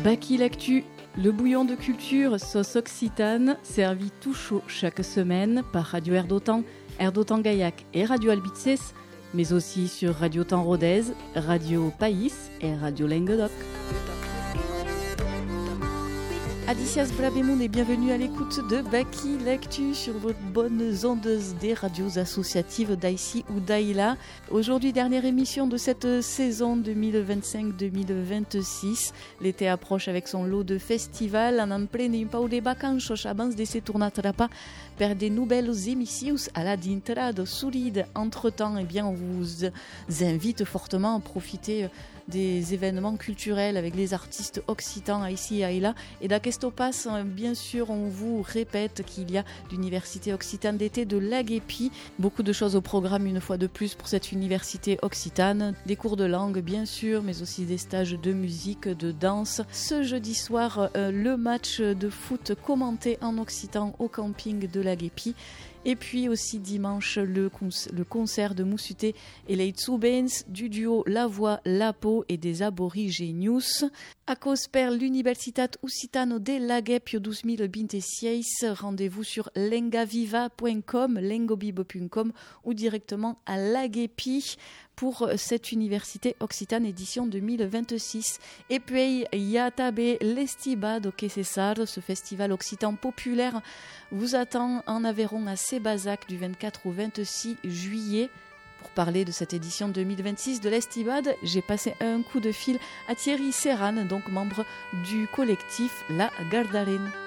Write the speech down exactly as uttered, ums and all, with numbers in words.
Baki l'actu, le bouillon de culture sauce occitane, servi tout chaud chaque semaine par Radio Air d'Otan, Air d'Otan Gaillac et Radio Albitzes, mais aussi sur Radio Temps Rodez, Radio País et Radio Languedoc. Adicias Brabemoun et bienvenue à l'écoute de Baki l'actu sur vos bonnes ondes des radios associatives d'Aïsi ou d'Aïla. Aujourd'hui, dernière émission de cette saison deux mille vingt-cinq deux mille vingt-six. L'été approche avec son lot de festivals. En pleine un pau de vacances, abans de se tornarà per des nouvelles émissions à la dintra de Soulide. Entre-temps, eh bien, on vous invite fortement à profiter des événements culturels avec les artistes occitans ici et là. Et la question passe, bien sûr, on vous répète qu'il y a l'université occitane d'été de l'Aguépi. Beaucoup de choses au programme une fois de plus pour cette université occitane. Des cours de langue, bien sûr, mais aussi des stages de musique, de danse. Ce jeudi soir, euh, le match de foot commenté en occitan au camping de l'Aguépi. Et puis aussi dimanche, le, cons- le concert de Moussuté et les Tsubens du duo La Voix, La Peau et des Aborigenius. A cause per l'Universitat Occitano de l'Aguepio deux mille vingt-six, rendez-vous sur lengaviva point com, lengobibo point com ou directement à l'Aguepi pour cette université occitane édition deux mille vingt-six. Et puis, Yatabe l'Estibado que César, ce festival occitan populaire, vous attend en Aveyron à Sébazac du vingt-quatre au vingt-six juillet. Pour parler de cette édition deux mille vingt-six de l'Estibade, j'ai passé un coup de fil à Thierry Serran, donc membre du collectif La Gardarine.